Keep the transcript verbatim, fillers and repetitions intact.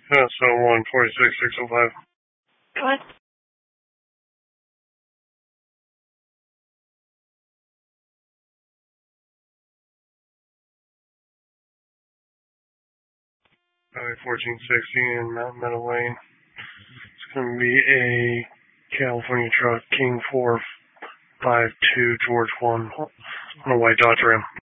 S O one forty-six six oh five. Go ahead. Highway fourteen sixty in Mount Meadow Lane. It's going to be a California truck, King four five two George one on a white Dodge Ram.